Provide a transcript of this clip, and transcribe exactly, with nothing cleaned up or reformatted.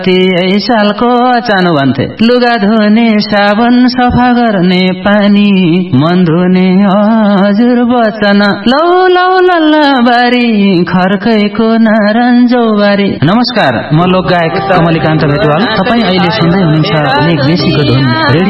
त्यही सालको चानो भन्थे लुगा धुने साबन सफा गर्ने पानी मन धुने हजुर बचन लौ लौ लल्ला बारी खर्कैको नारायणजौ बारी। नमस्कार, म लोक गायक कमलिकान्त भेटवाल। तपाईँ अहिले सुन्दै हुनुहुन्छ लेख बेसीको धुन रेडियो